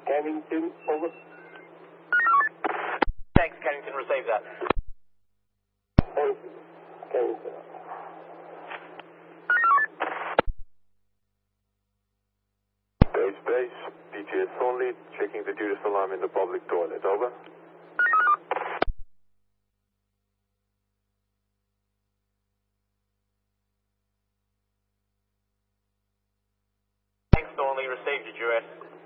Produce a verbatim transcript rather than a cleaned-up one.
Cannington, over. Thanks, Cannington, receive that. Thank you. Cannington. Base, base, P G S only, checking the Judas alarm in the public toilet, over. Thanks, Thornley, received your Judas.